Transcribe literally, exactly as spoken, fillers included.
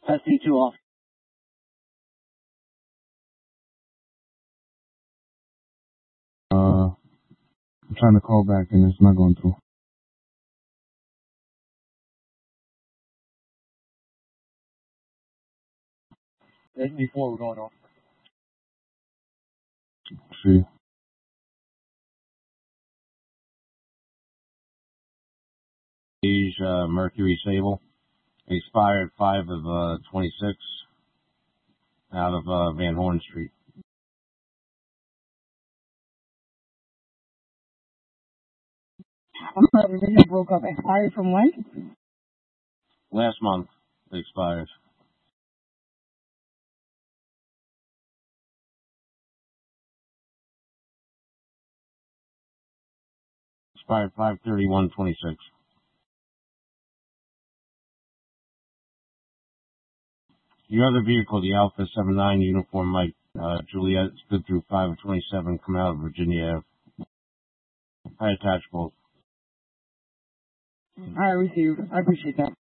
S D two off. Uh, I'm trying to call back and it's not going through. S D four, we're going off. See. Beige, uh, Mercury Sable. Expired five of, uh, twenty-six. Out of, uh, Van Horn Street. I'm sorry, the video broke up. Expired from when? Last month, it expired. Expired five thirty-one twenty-six. Your other vehicle, the Alpha seven nine Uniform Mike, uh, Juliet, stood through five of twenty-seven, come out of Virginia Ave. I attached both. I received. I appreciate that.